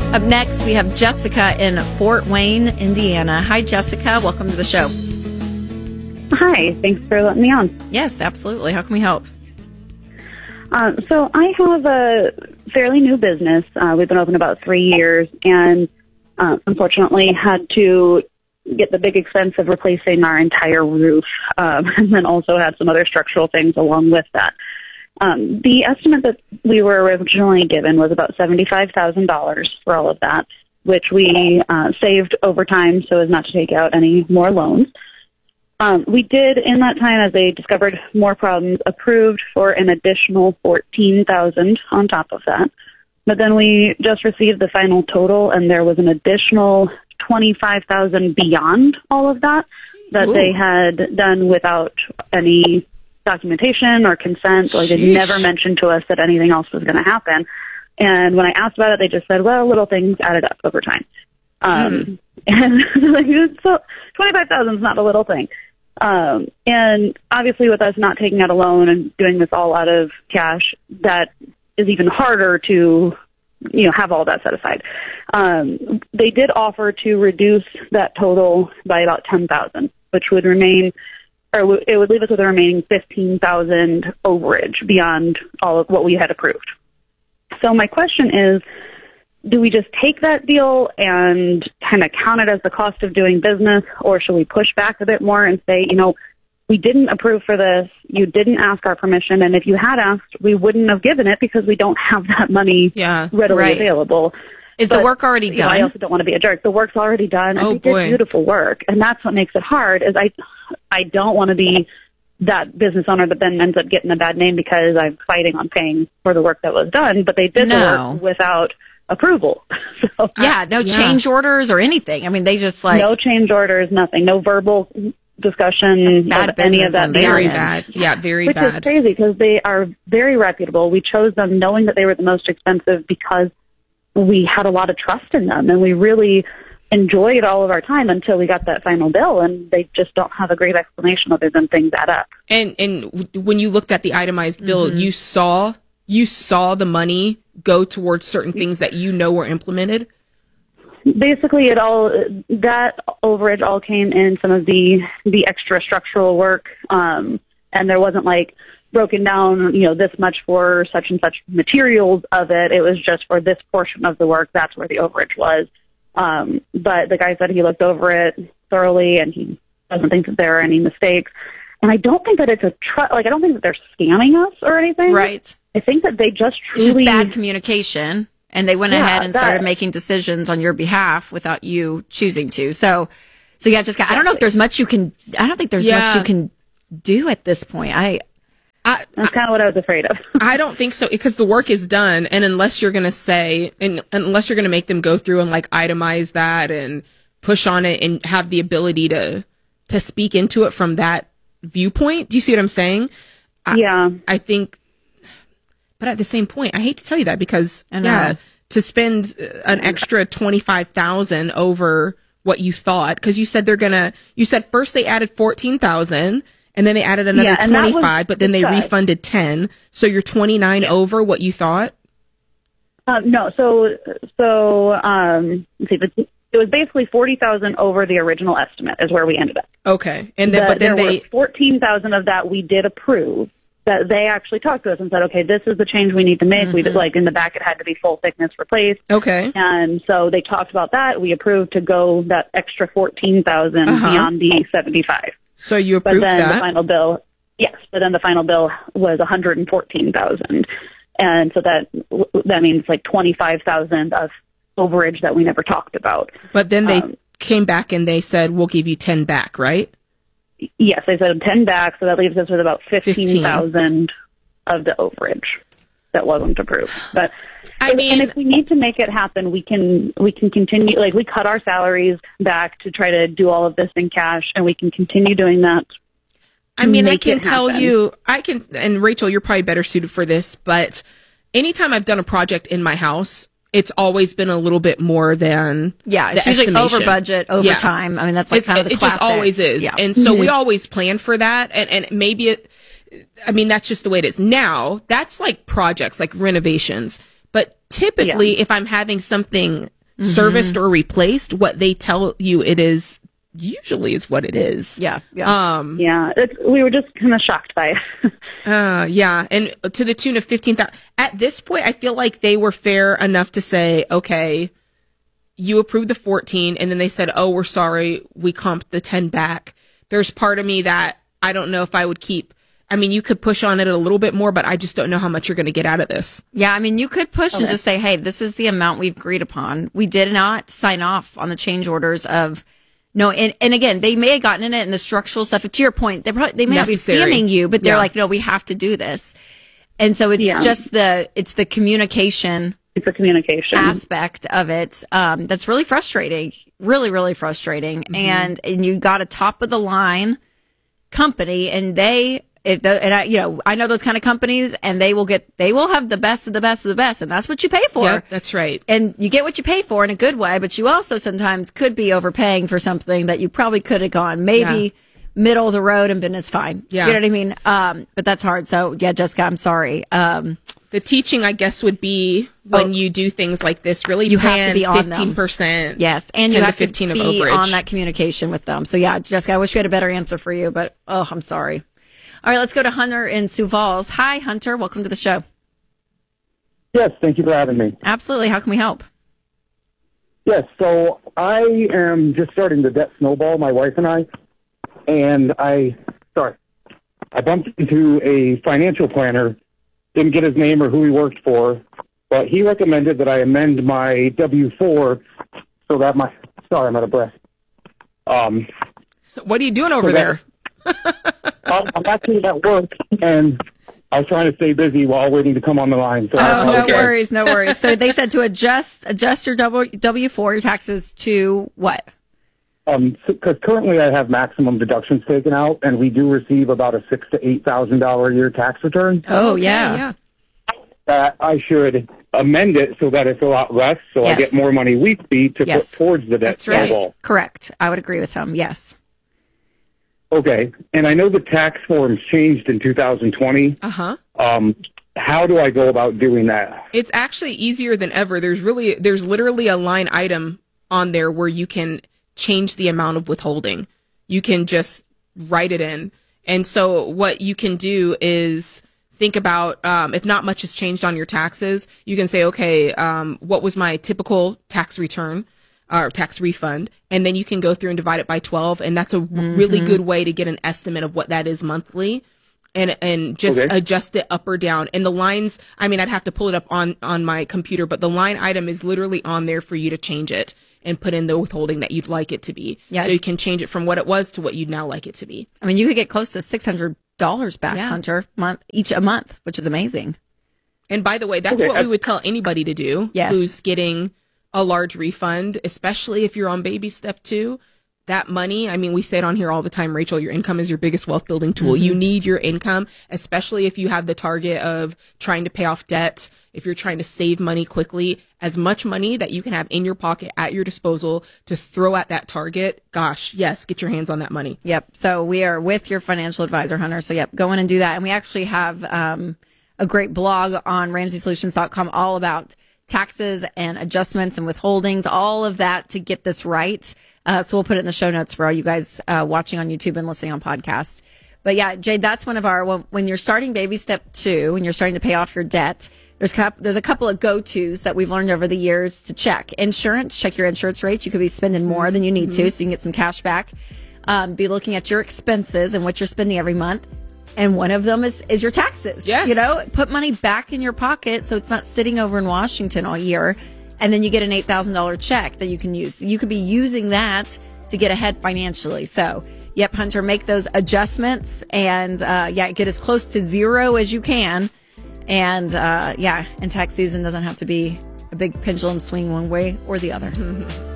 Up next, we have Jessica in Fort Wayne, Indiana. Hi, Jessica. Welcome to the show. Hi. Thanks for letting me on. Yes, absolutely. How can we help? So I have a fairly new business. We've been open about 3 years, and unfortunately had to get the big expense of replacing our entire roof, and then also had some other structural things along with that. The estimate that we were originally given was about $75,000 for all of that, which we saved over time so as not to take out any more loans. We did, in that time, as they discovered more problems, approved for an additional $14,000 on top of that. But then we just received the final total, and there was an additional $25,000 beyond all of that Ooh. they had done without any documentation or consent. Like, they never mentioned to us that anything else was going to happen. And when I asked about it, they just said, well, little things added up over time. And like, so $25,000 is not a little thing. And obviously with us not taking out a loan and doing this all out of cash, that is even harder to, have all that set aside. They did offer to reduce that total by about $10,000, which would remain, or it would leave us with a remaining $15,000 overage beyond all of what we had approved. So my question is, do we just take that deal and kind of count it as the cost of doing business, or should we push back a bit more and say, we didn't approve for this, you didn't ask our permission, and if you had asked, we wouldn't have given it because we don't have that money readily available. Is the work already done? I also don't want to be a jerk. The work's already done, and they did beautiful work, and that's what makes it hard, is I don't want to be that business owner that then ends up getting a bad name because I'm fighting on paying for the work that was done, but they did the work without approval. So, no change orders or anything. I mean, they just no change orders, nothing, no verbal discussion of any of that. Very bad. Yeah, very bad. Which is crazy because they are very reputable. We chose them knowing that they were the most expensive because we had a lot of trust in them, and we really enjoyed all of our time until we got that final bill, and they just don't have a great explanation other than things add up. And when you looked at the itemized bill, you saw the money go towards certain things that were implemented? Basically, that overage all came in some of the extra structural work, and there wasn't broken down, this much for such and such materials of it. It was just for this portion of the work. That's where the overage was. But the guy said he looked over it thoroughly, and he doesn't think that there are any mistakes. And I don't think that it's I don't think that they're scamming us or anything. Right. I think that they just truly... It's just bad communication, and they went ahead and started making decisions on your behalf without you choosing to. So yeah, Jessica, I don't know if there's much you can... I don't think there's much you can do at this point. That's kind of what I was afraid of. I don't think so, because the work is done, and unless you're going to make them go through and itemize that and push on it and have the ability to speak into it from that viewpoint. Do you see what I'm saying? I think, but at the same point, I hate to tell you that because to spend an extra $25,000 over what you thought, because you said first they added $14,000 and then they added another 25, but then they refunded 10. So you're 29 over what you thought? No. So let's see. It was basically $40,000 over the original estimate is where we ended up. Okay. And then, but then there were $14,000 of that we did approve, that they actually talked to us and said, okay, this is the change we need to make. We did, in the back, it had to be full thickness replaced. Okay. And so they talked about that. We approved to go that extra $14,000 beyond the 75. So you approved that? The final bill, yes. But then the final bill was $114,000. And so that means $25,000 of overage that we never talked about. But then they came back and they said, we'll give you 10 back, right? Yes, they said 10 back, so that leaves us with about 15,000 of the overage that wasn't approved. But and if we need to make it happen, we can continue. We cut our salaries back to try to do all of this in cash, and we can continue doing that. I can tell you, and Rachel, you're probably better suited for this, but anytime I've done a project in my house, it's always been a little bit more than it's usually over budget, over time. I mean, that's kind of the classic. It just always is. Yeah. And so we always plan for that. And maybe that's just the way it is. Now, that's projects, renovations. But typically, if I'm having something serviced or replaced, what they tell you it is usually is what it is. Yeah. We were just kind of shocked by it. Yeah. And to the tune of 15,000. At this point, I feel like they were fair enough to say, okay, you approved the 14, and then they said, oh, we're sorry, we comped the 10 back. There's part of me that I don't know if I would keep. I mean, you could push on it a little bit more, but I just don't know how much you're going to get out of this. Yeah, I mean, you could push and just say, hey, this is the amount we've agreed upon. We did not sign off on the change orders of no. And again, they may have gotten in it and the structural stuff. To your point, they may not be scamming you, but they're like, no, we have to do this. And so it's just the communication. It's a communication aspect of it that's really frustrating, really, really frustrating. And you got a top of the line company, and I know those kind of companies, and they will have the best of the best of the best, and that's what you pay for. Yeah, that's right. And you get what you pay for in a good way, but you also sometimes could be overpaying for something that you probably could have gone maybe middle of the road and been as fine. Yeah. You know what I mean? But that's hard. So yeah, Jessica, I'm sorry. The teaching, I guess, would be when you do things like this, really you have to be on 15%. Yes, and you have to 15 be of overage. on that communication with them. So yeah, Jessica, I wish we had a better answer for you, but I'm sorry. All right, let's go to Hunter in Sioux Falls. Hi, Hunter. Welcome to the show. Yes, thank you for having me. Absolutely. How can we help? Yes, so I am just starting the debt snowball, my wife and I, and I bumped into a financial planner. Didn't get his name or who he worked for, but he recommended that I amend my W-4 so that sorry, I'm out of breath. What are you doing over there? I'm actually at work, and I was trying to stay busy while waiting to come on the line. So no worries. So they said to adjust your W-4, your taxes to what? Because currently I have maximum deductions taken out, and we do receive about a $6,000 to $8,000 a year tax return. Oh, yeah. That I should amend it so that it's a lot less, so I get more money weekly to put towards the debt snowball. Yes, correct. I would agree with him, yes. Okay, and I know the tax forms changed in 2020. How do I go about doing that? It's actually easier than ever. There's literally a line item on there where you can change the amount of withholding. You can just write it in. And so what you can do is think about, if not much has changed on your taxes, you can say, okay, what was my typical tax return or tax refund? And then you can go through and divide it by 12. And that's a really good way to get an estimate of what that is monthly. And just adjust it up or down. And the lines, I mean, I'd have to pull it up on my computer, but the line item is literally on there for you to change it and put in the withholding that you'd like it to be. Yes. So you can change it from what it was to what you'd now like it to be. I mean, you could get close to $600 back, Hunter, a month, which is amazing. And by the way, that's what we would tell anybody to do who's getting a large refund, especially if you're on baby step 2. That money, I mean, we say it on here all the time, Rachel, your income is your biggest wealth building tool. You need your income, especially if you have the target of trying to pay off debt, if you're trying to save money quickly, as much money that you can have in your pocket at your disposal to throw at that target. Gosh, yes, get your hands on that money. Yep. So we are with your financial advisor, Hunter. So go in and do that. And we actually have a great blog on RamseySolutions.com all about taxes and adjustments and withholdings, all of that to get this right. So we'll put it in the show notes for all you guys watching on YouTube and listening on podcasts. But yeah, Jade, that's one of our, when you're starting baby step 2 and you're starting to pay off your debt, there's a couple of go-tos that we've learned over the years to check. Insurance, check your insurance rates. You could be spending more than you need to, so you can get some cash back. Be looking at your expenses and what you're spending every month. And one of them is your taxes. Yes. You know, put money back in your pocket so it's not sitting over in Washington all year. And then you get an $8,000 check that you can use. You could be using that to get ahead financially. So, yep, Hunter, make those adjustments and, get as close to zero as you can. And, and tax season doesn't have to be a big pendulum swing one way or the other.